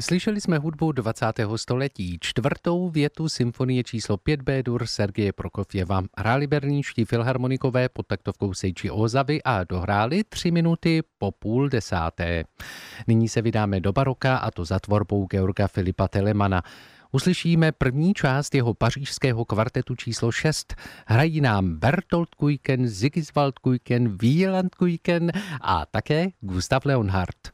Slyšeli jsme hudbu 20. století, čtvrtou větu symfonie číslo 5 B-dur Sergeje Prokofjeva. Hráli berlínští filharmonikové pod taktovkou Seiji Ozavy a dohráli 3 minuty po 9:30. Nyní se vydáme do baroka, a to za tvorbou Georga Filipa Telemana. Uslyšíme první část jeho pařížského kvartetu číslo 6. Hrají nám Bertolt Kuijken, Sigiswald Kuijken, Wieland Kuijken a také Gustav Leonhardt.